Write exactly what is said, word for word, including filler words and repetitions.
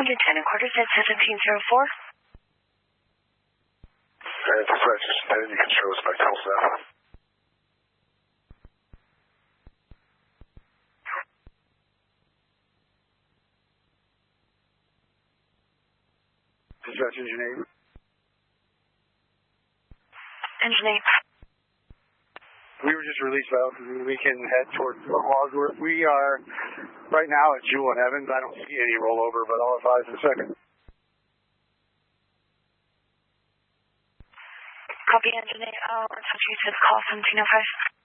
hundred ten and quarters at seventeen oh four. And dispatch, then you can show us by Telsa. Dispatch engine eight. Engine eight. We were just released out. We can head towards Log. We are right now at Jewel and Evans. I don't see any rollover, but I'll advise in a second. Copy engine eight. Uh, we're touching to call seventeen oh five.